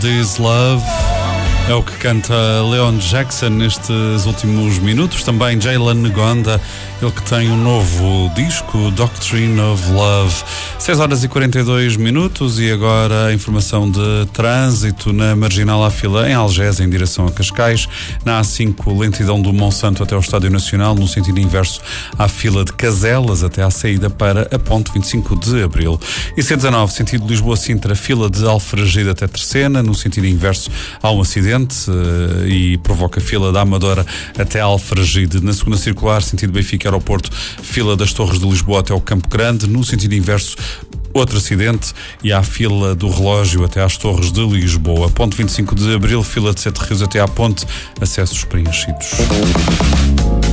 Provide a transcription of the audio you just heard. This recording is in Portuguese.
This Love é o que canta Leon Jackson nestes últimos minutos. Também Jalen Ngonda, ele que tem um novo disco, Doctrine of Love. 6h42 e agora a informação de trânsito na Marginal à Fila em Algés, em direção a Cascais. Na A5, lentidão do Monsanto até ao Estádio Nacional, no sentido inverso à fila de Caselas até à saída para a Ponte 25 de Abril. E C19, sentido Lisboa-Sintra, fila de Alfragide até Terceira, no sentido inverso há um acidente e provoca fila da Amadora até Alfragide. Na segunda circular, sentido Benfica-Aeroporto, fila das Torres de Lisboa até ao Campo Grande, no sentido inverso outro acidente e há fila do Relógio até às Torres de Lisboa. Ponte 25 de Abril, fila de Sete Rios até à Ponte, acessos preenchidos.